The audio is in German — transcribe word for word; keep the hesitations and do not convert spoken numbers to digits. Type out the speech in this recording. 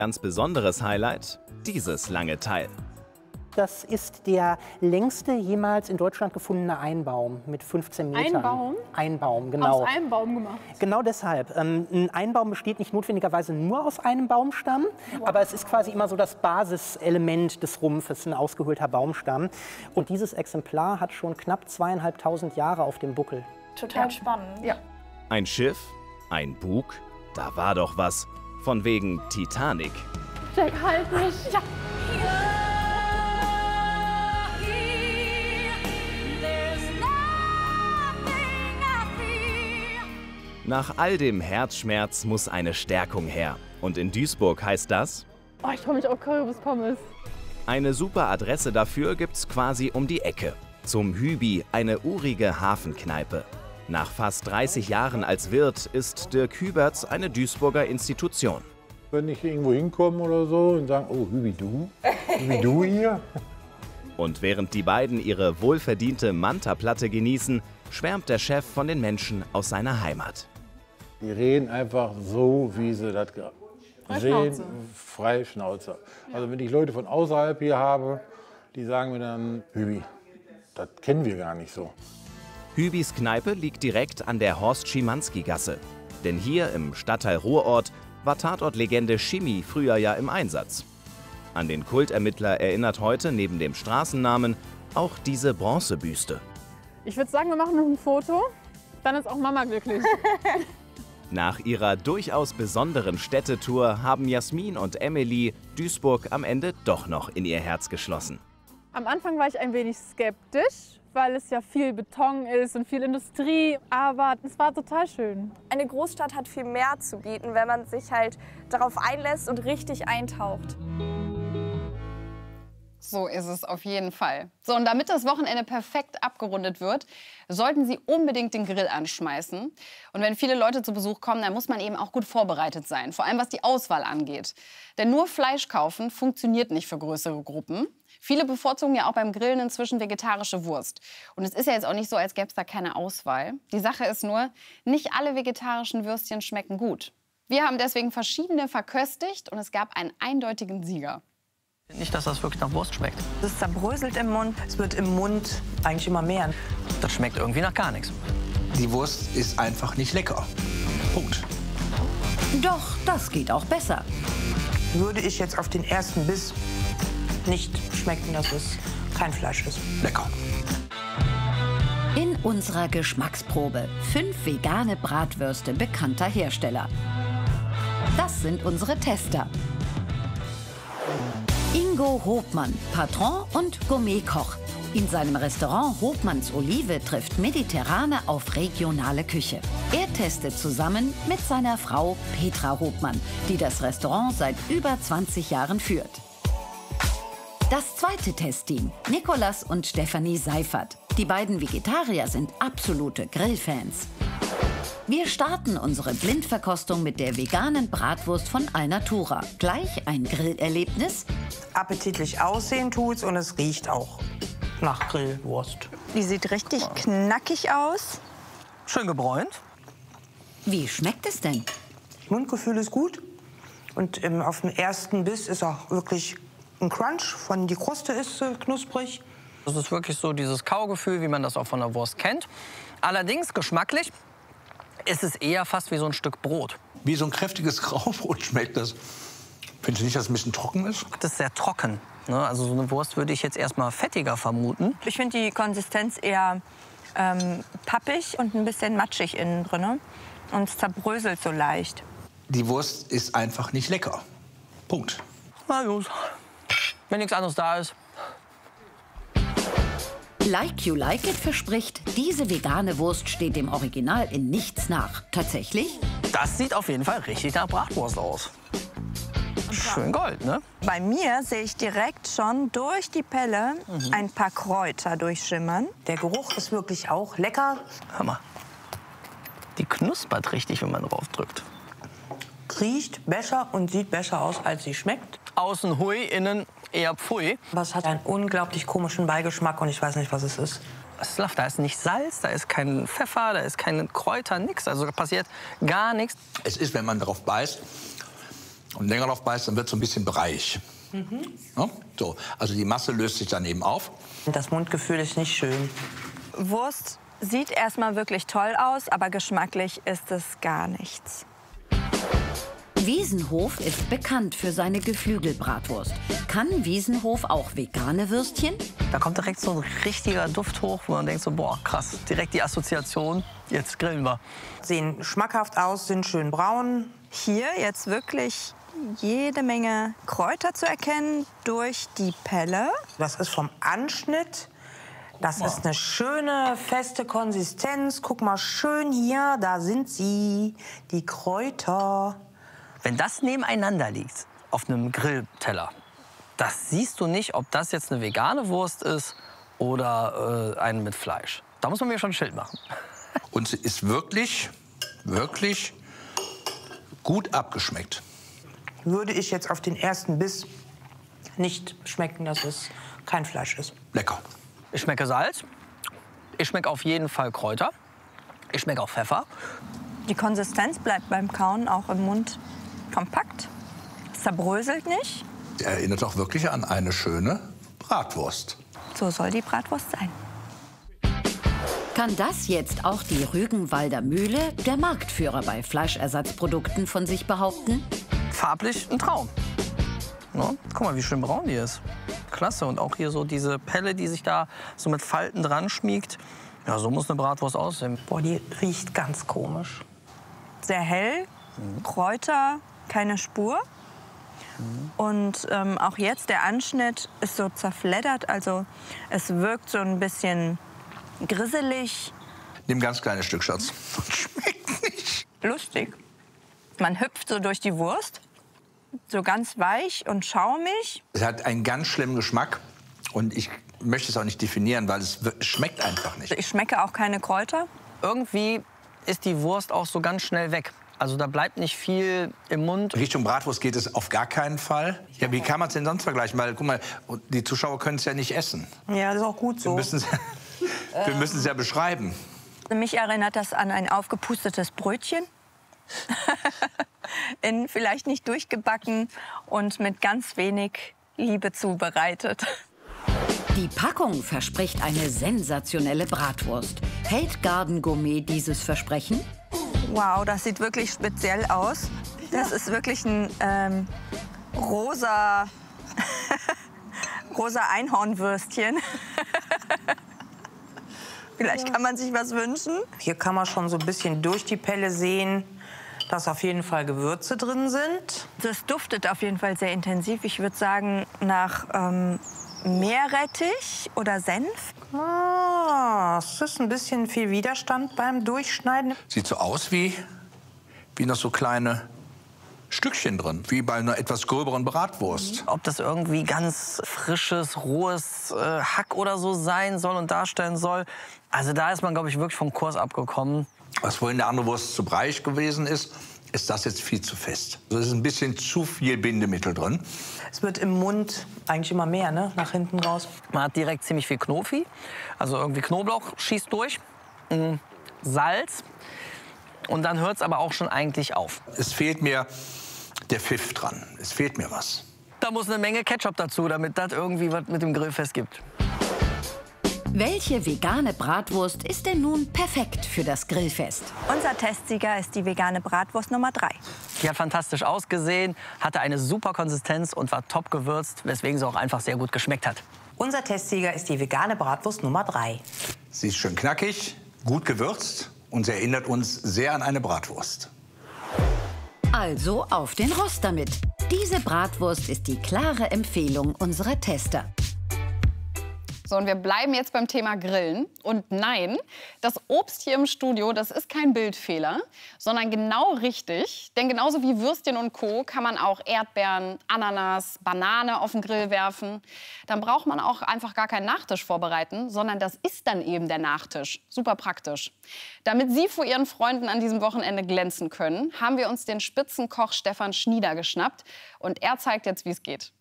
Ganz besonderes Highlight, dieses lange Teil. Das ist der längste jemals in Deutschland gefundene Einbaum mit fünfzehn Metern. Ein Baum? Ein Baum, genau. Aus einem Baum gemacht? Genau deshalb. Ähm, ein Einbaum besteht nicht notwendigerweise nur aus einem Baumstamm, wow. aber es ist quasi immer so das Basiselement des Rumpfes, ein ausgehöhlter Baumstamm. Und dieses Exemplar hat schon knapp zweieinhalbtausend Jahre auf dem Buckel. Total ja. spannend. Ja. Ein Schiff, ein Bug, da war doch was. Von wegen Titanic. Jack, halt mich! Ja. Nach all dem Herzschmerz muss eine Stärkung her. Und in Duisburg heißt das? Oh, ich freue mich auf Kürbis-Pommes. Eine super Adresse dafür gibt's quasi um die Ecke. Zum Hübi, eine urige Hafenkneipe. Nach fast dreißig Jahren als Wirt ist Dirk Hüberts eine Duisburger Institution. Wenn ich irgendwo hinkomme oder so und sagen, oh, Hübi, du? Hübi, du hier? Und während die beiden ihre wohlverdiente Manta-Platte genießen, schwärmt der Chef von den Menschen aus seiner Heimat. Die reden einfach so, wie sie das sehen, frei Schnauze. Also wenn ich Leute von außerhalb hier habe, die sagen mir dann, Hübi, das kennen wir gar nicht so. Hübis Kneipe liegt direkt an der Horst-Schimanski-Gasse. Denn hier im Stadtteil Ruhrort war Tatortlegende Schimi früher ja im Einsatz. An den Kultermittler erinnert heute neben dem Straßennamen auch diese Bronzebüste. Ich würde sagen, wir machen noch ein Foto, dann ist auch Mama glücklich. Nach ihrer durchaus besonderen Städtetour haben Jasmin und Emily Duisburg am Ende doch noch in ihr Herz geschlossen. Am Anfang war ich ein wenig skeptisch, weil es ja viel Beton ist und viel Industrie, aber es war total schön. Eine Großstadt hat viel mehr zu bieten, wenn man sich halt darauf einlässt und richtig eintaucht. So ist es auf jeden Fall. So, und damit das Wochenende perfekt abgerundet wird, sollten Sie unbedingt den Grill anschmeißen. Und wenn viele Leute zu Besuch kommen, dann muss man eben auch gut vorbereitet sein, vor allem was die Auswahl angeht. Denn nur Fleisch kaufen funktioniert nicht für größere Gruppen. Viele bevorzugen ja auch beim Grillen inzwischen vegetarische Wurst. Und es ist ja jetzt auch nicht so, als gäbe es da keine Auswahl. Die Sache ist nur, nicht alle vegetarischen Würstchen schmecken gut. Wir haben deswegen verschiedene verköstigt und es gab einen eindeutigen Sieger. Nicht, dass das wirklich nach Wurst schmeckt. Es zerbröselt im Mund, es wird im Mund eigentlich immer mehr. Das schmeckt irgendwie nach gar nichts. Die Wurst ist einfach nicht lecker. Punkt. Doch, das geht auch besser. Würde ich jetzt auf den ersten Biss nicht schmecken, dass es kein Fleisch ist. Lecker. In unserer Geschmacksprobe fünf vegane Bratwürste bekannter Hersteller. Das sind unsere Tester. Ingo Hopmann, Patron und Gourmetkoch. In seinem Restaurant Hopmanns Olive trifft Mediterrane auf regionale Küche. Er testet zusammen mit seiner Frau Petra Hopmann, die das Restaurant seit über zwanzig Jahren führt. Das zweite Testteam, Nikolas und Stefanie Seifert. Die beiden Vegetarier sind absolute Grillfans. Wir starten unsere Blindverkostung mit der veganen Bratwurst von Alnatura. Gleich ein Grillerlebnis. Appetitlich aussehen tut's und es riecht auch nach Grillwurst. Die sieht richtig knackig aus. Schön gebräunt. Wie schmeckt es denn? Mundgefühl ist gut und ähm, auf den ersten Biss ist auch wirklich ein Crunch. Von die Kruste ist äh, knusprig. Das ist wirklich so dieses Kaugefühl, wie man das auch von der Wurst kennt. Allerdings geschmacklich ist es eher fast wie so ein Stück Brot. Wie so ein kräftiges Graubrot schmeckt das. Findest du nicht, dass es ein bisschen trocken ist? Das ist sehr trocken. Ne? Also so eine Wurst würde ich jetzt erst mal fettiger vermuten. Ich finde die Konsistenz eher ähm, pappig und ein bisschen matschig innen drin. Und es zerbröselt so leicht. Die Wurst ist einfach nicht lecker. Punkt. Na gut. Wenn nichts anderes da ist. Like You Like It verspricht, diese vegane Wurst steht dem Original in nichts nach. Tatsächlich? Das sieht auf jeden Fall richtig nach Bratwurst aus. Schön Gold, ne? Bei mir sehe ich direkt schon durch die Pelle mhm. ein paar Kräuter durchschimmern. Der Geruch ist wirklich auch lecker. Hör mal, die knuspert richtig, wenn man drauf drückt. Riecht besser und sieht besser aus, als sie schmeckt. Außen hui, innen eher pfui. Aber es hat einen unglaublich komischen Beigeschmack und ich weiß nicht, was es ist. Slav, da ist nicht Salz, da ist kein Pfeffer, da ist keine Kräuter, nix. Also da passiert gar nichts. Es ist, wenn man drauf beißt, und länger drauf beißt, dann wird es so ein bisschen breich. Mhm. Ja, so. Also die Masse löst sich dann eben auf. Das Mundgefühl ist nicht schön. Wurst sieht erstmal wirklich toll aus, aber geschmacklich ist es gar nichts. Wiesenhof ist bekannt für seine Geflügelbratwurst. Kann Wiesenhof auch vegane Würstchen? Da kommt direkt so ein richtiger Duft hoch, wo man denkt so, boah, krass, direkt die Assoziation, jetzt grillen wir. Sehen schmackhaft aus, sind schön braun. Hier jetzt wirklich jede Menge Kräuter zu erkennen durch die Pelle. Das ist vom Anschnitt. Das wow. ist eine schöne, feste Konsistenz. Guck mal, schön hier, da sind sie, die Kräuter. Wenn das nebeneinander liegt, auf einem Grillteller, das siehst du nicht, ob das jetzt eine vegane Wurst ist oder äh, eine mit Fleisch. Da muss man mir schon ein Schild machen. Und sie ist wirklich, wirklich gut abgeschmeckt. Würde ich jetzt auf den ersten Biss nicht schmecken, dass es kein Fleisch ist. Lecker. Ich schmecke Salz, ich schmecke auf jeden Fall Kräuter, ich schmecke auch Pfeffer. Die Konsistenz bleibt beim Kauen auch im Mund kompakt, es zerbröselt nicht. Sie erinnert auch wirklich an eine schöne Bratwurst. So soll die Bratwurst sein. Kann das jetzt auch die Rügenwalder Mühle, der Marktführer bei Fleischersatzprodukten, von sich behaupten? Farblich ein Traum. No? Guck mal, wie schön braun die ist. Klasse. Und auch hier so diese Pelle, die sich da so mit Falten dran schmiegt. Ja, so muss eine Bratwurst aussehen. Boah, die riecht ganz komisch. Sehr hell, mhm. Kräuter, keine Spur. Mhm. Und ähm, auch jetzt der Anschnitt ist so zerfleddert. Also es wirkt so ein bisschen grisselig. Nimm ein ganz kleines Stück, Schatz. Schmeckt nicht. Lustig. Man hüpft so durch die Wurst. So ganz weich und schaumig. Es hat einen ganz schlimmen Geschmack und ich möchte es auch nicht definieren, weil es schmeckt einfach nicht. Ich schmecke auch keine Kräuter. Irgendwie ist die Wurst auch so ganz schnell weg. Also da bleibt nicht viel im Mund. Richtung Bratwurst geht es auf gar keinen Fall. Ja, wie kann man es denn sonst vergleichen? Weil, guck mal, die Zuschauer können es ja nicht essen. Ja, das ist auch gut so. Wir müssen es wir müssen es ja beschreiben. Mich erinnert das an ein aufgepustetes Brötchen. In vielleicht nicht durchgebacken und mit ganz wenig Liebe zubereitet. Die Packung verspricht eine sensationelle Bratwurst. Hält Garden Gourmet dieses Versprechen? Wow, das sieht wirklich speziell aus. Das ist wirklich ein ähm, rosa, rosa Einhornwürstchen. Vielleicht kann man sich was wünschen. Hier kann man schon so ein bisschen durch die Pelle sehen, dass auf jeden Fall Gewürze drin sind. Das duftet auf jeden Fall sehr intensiv. Ich würde sagen, nach ähm, Meerrettich oder Senf. Ah, es ist ein bisschen viel Widerstand beim Durchschneiden. Sieht so aus wie, wie noch so kleine Stückchen drin, wie bei einer etwas gröberen Bratwurst. Ob das irgendwie ganz frisches, rohes äh, Hack oder so sein soll und darstellen soll. Also da ist man, glaube ich, wirklich vom Kurs abgekommen. Was vorhin der andere Wurst zu breich gewesen ist, ist das jetzt viel zu fest. Also es ist ein bisschen zu viel Bindemittel drin. Es wird im Mund eigentlich immer mehr, ne? Nach hinten raus. Man hat direkt ziemlich viel Knofi. Also irgendwie Knoblauch schießt durch. Mhm. Salz. Und dann hört es aber auch schon eigentlich auf. Es fehlt mir der Pfiff dran. Es fehlt mir was. Da muss eine Menge Ketchup dazu, damit das irgendwie was mit dem Grillfest gibt. Welche vegane Bratwurst ist denn nun perfekt für das Grillfest? Unser Testsieger ist die vegane Bratwurst Nummer drei. Die hat fantastisch ausgesehen, hatte eine super Konsistenz und war top gewürzt, weswegen sie auch einfach sehr gut geschmeckt hat. Unser Testsieger ist die vegane Bratwurst Nummer drei. Sie ist schön knackig, gut gewürzt und sie erinnert uns sehr an eine Bratwurst. Also auf den Rost damit. Diese Bratwurst ist die klare Empfehlung unserer Tester. So, und wir bleiben jetzt beim Thema Grillen. Und nein, das Obst hier im Studio, das ist kein Bildfehler, sondern genau richtig. Denn genauso wie Würstchen und Co. kann man auch Erdbeeren, Ananas, Banane auf den Grill werfen. Dann braucht man auch einfach gar keinen Nachtisch vorbereiten, sondern das ist dann eben der Nachtisch. Super praktisch. Damit Sie vor Ihren Freunden an diesem Wochenende glänzen können, haben wir uns den Spitzenkoch Stefan Schnieder geschnappt. Und er zeigt jetzt, wie es geht.